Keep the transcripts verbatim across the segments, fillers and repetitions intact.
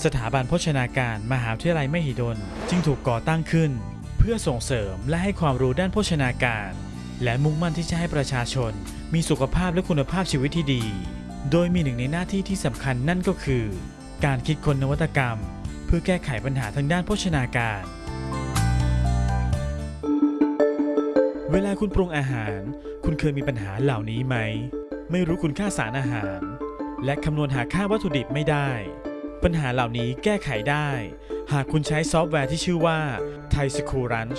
สถาบันโภชนาการมหาวิทยาลัยมหิดลจึงถูกก่อตั้งขึ้นเพื่อส่งเสริมและให้ความรู้ด้านโภชนาการและมุ่งมั่นที่จะให้ประชาชนมีสุขภาพและคุณภาพชีวิตที่ดีโดยมีหนึ่งในหน้าที่ที่สำคัญนั่นก็คือการคิดค้นนวัตกรรมเพื่อแก้ไขปัญหาทางด้านโภชนาการเวลาคุณปรุงอาหารคุณเคยมีปัญหาเหล่านี้ไหมไม่รู้คุณค่าสารอาหารและคำนวณหาค่าวัตถุดิบไม่ได้ปัญหาเหล่านี้แก้ไขได้หากคุณใช้ซอฟต์แวร์ที่ชื่อว่า Thai School Lunch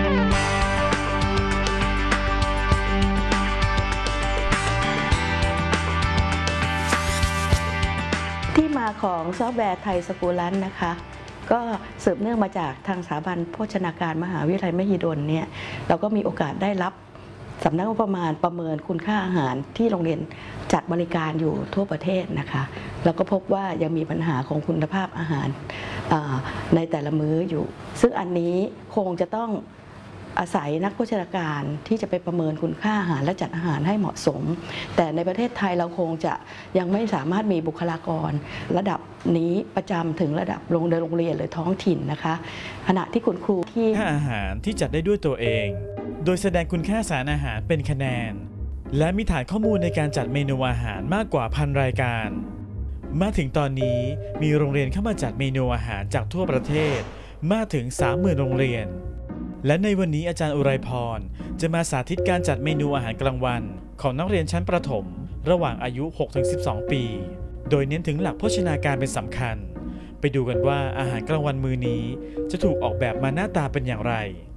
ที่มาของซอฟต์แวร์ Thai School Lunch นะคะก็สืบเนื่องมาจากทางสถาบันโภชนาการมหาวิทยาลัยมหิดลเนี่ยเราก็มีโอกาสได้รับสำนักงบประมาณประเมินคุณค่าอาหารที่โรงเรียนจัดบริการอยู่ทั่วประเทศนะคะเราก็พบว่ายังมีปัญหาของคุณภาพอาหารในแต่ละมื้ออยู่ซึ่งอันนี้คงจะต้องอาศัยนักโภชนาการที่จะไปประเมินคุณค่าอาหารและจัดอาหารให้เหมาะสมแต่ในประเทศไทยเราคงจะยังไม่สามารถมีบุคลากรระดับนี้ประจำถึงระดับโรงเรียนโรงเรียนหรือท้องถิ่นนะคะขณะที่คุณครูที่ค่าอาหารที่จัดได้ด้วยตัวเองโดยแสดงคุณค่าสารอาหารเป็นคะแนนและมีฐานข้อมูลในการจัดเมนูอาหารมากกว่าพันรายการมาถึงตอนนี้มีโรงเรียนเข้ามาจัดเมนูอาหารจากทั่วประเทศมากถึง สามหมื่น โรงเรียนและในวันนี้อาจารย์อุไรพรจะมาสาธิตการจัดเมนูอาหารกลางวันของนักเรียนชั้นประถมระหว่างอายุ หกถึงสิบสอง ปีโดยเน้นถึงหลักโภชนาการเป็นสำคัญไปดูกันว่าอาหารกลางวันมื้อนี้จะถูกออกแบบมาหน้าตาเป็นอย่างไร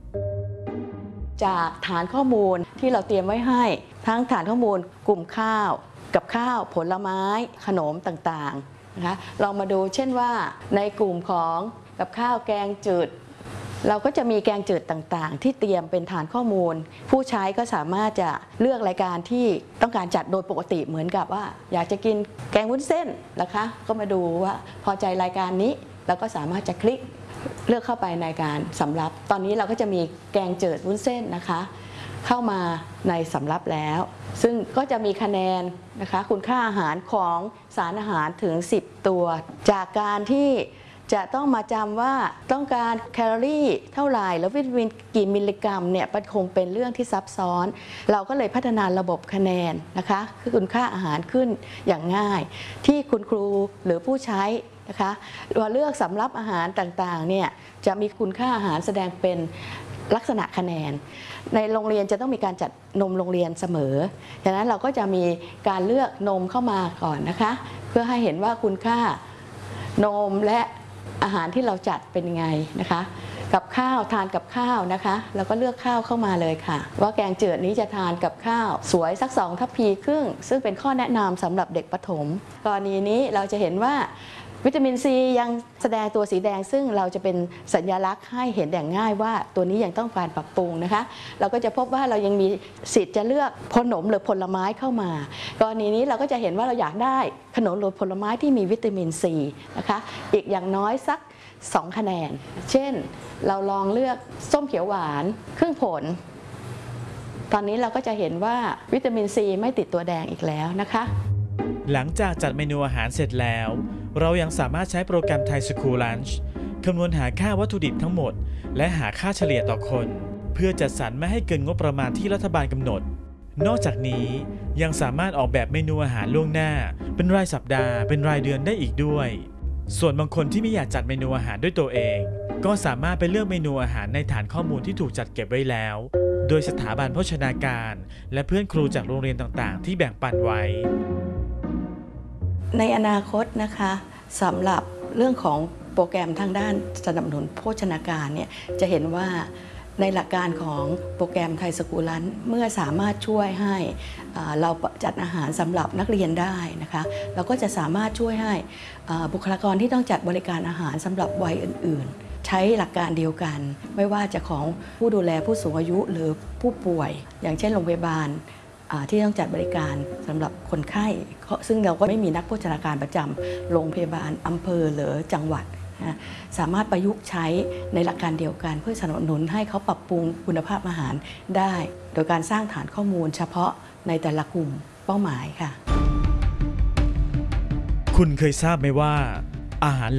จากฐานข้อมูลที่เราเตรียมไว้ให้ทั้งฐานข้อมูลกลุ่มข้าวกับข้าวผลไม้ขนมต่างๆนะคะเรามาดูเช่นว่าในกลุ่มของกับข้าวแกงจืดเราก็จะมีแกงจืดต่างๆที่เตรียมเป็นฐานข้อมูลผู้ใช้ก็สามารถจะเลือกรายการที่ต้องการจัดโดยปกติเหมือนกับว่าอยากจะกินแกงวุ้นเส้นนะคะก็มาดูว่าพอใจรายการนี้เราก็สามารถจะคลิกเลือกเข้าไปในการสำรับตอนนี้เราก็จะมีแกงจืดวุ้นเส้นนะคะเข้ามาในสำรับแล้วซึ่งก็จะมีคะแนนนะคะคุณค่าอาหารของสารอาหารถึงสิบตัวจากการที่จะต้องมาจำว่าต้องการแคลอรี่เท่าไหร่แล้ววิตามินกี่มิลลิกรัมเนี่ยมันคงเป็นเรื่องที่ซับซ้อนเราก็เลยพัฒนาระบบคะแนนนะคะคือคุณค่าอาหารขึ้นอย่างง่ายที่คุณครูหรือผู้ใช้นะคะว่าเลือกสำรับอาหารต่างๆเนี่ยจะมีคุณค่าอาหารแสดงเป็นลักษณะคะแนนในโรงเรียนจะต้องมีการจัดนมโรงเรียนเสมอดังนั้นเราก็จะมีการเลือกนมเข้ามาก่อนนะคะเพื่อให้เห็นว่าคุณค่านมและอาหารที่เราจัดเป็นยังไงนะคะกับข้าวทานกับข้าวนะคะแล้วก็เลือกข้าวเข้ามาเลยค่ะว่าแกงจืดนี้จะทานกับข้าวสวยสักสองทัพพีครึ่งซึ่งเป็นข้อแนะนำสำหรับเด็กประถมกรณีนี้เราจะเห็นว่าวิตามินซียังแสดงตัวสีแดงซึ่งเราจะเป็นสัญลักษณ์ให้เห็นอย่างง่ายว่าตัวนี้ยังต้องการปรับปรุงนะคะเราก็จะพบว่าเรายังมีสิทธิ์จะเลือกขนมหรือผลไม้เข้ามากรณีนี้เราก็จะเห็นว่าเราอยากได้ขนมหรือผลไม้ที่มีวิตามินซีนะคะอีกอย่างน้อยสักสองคะแนนเช่นเราลองเลือกส้มเขียวหวานครึ่งผลตอนนี้เราก็จะเห็นว่าวิตามินซีไม่ติดตัวแดงอีกแล้วนะคะหลังจากจัดเมนูอาหารเสร็จแล้วเรายังสามารถใช้โปรแกรม Thai School Lunch คำนวณหาค่าวัตถุดิบทั้งหมดและหาค่าเฉลี่ยต่อคนเพื่อจัดสรรไม่ให้เกินงบประมาณที่รัฐบาลกำหนดนอกจากนี้ยังสามารถออกแบบเมนูอาหารล่วงหน้าเป็นรายสัปดาห์เป็นรายเดือนได้อีกด้วยส่วนบางคนที่ไม่อยากจัดเมนูอาหารด้วยตัวเองก็สามารถไปเลือกเมนูอาหารในฐานข้อมูลที่ถูกจัดเก็บไว้แล้วโดยสถาบันโภชนาการและเพื่อนครูจากโรงเรียนต่างๆที่แบ่งปันไว้ในอนาคตนะคะสำหรับเรื่องของโปรแกรมทางด้านสนับสนุนโภชนาการเนี่ยจะเห็นว่าในหลักการของโปรแกรม Thai School Lunch เมื่อสามารถช่วยให้เราจัดอาหารสำหรับนักเรียนได้นะคะเราก็จะสามารถช่วยให้บุคลากรที่ต้องจัดบริการอาหารสำหรับวัยอื่นๆใช้หลักการเดียวกันไม่ว่าจะของผู้ดูแลผู้สูงอายุหรือผู้ป่วยอย่างเช่นโรงพยาบาลที่ต้องจัดบริการสำหรับคนไข้ซึ่งเราก็ไม่มีนักโภชนาการประจำโรงพยาบาลอำเภอหรือจังหวัดสามารถประยุกต์ใช้ในหลักการเดียวกันเพื่อสนับสนุนให้เขาปรับปรุงคุณภาพอาหารได้โดยการสร้างฐานข้อมูลเฉพาะในแต่ละกลุ่มเป้าหมายค่ะคุณเคยทราบไหมว่าอาหาร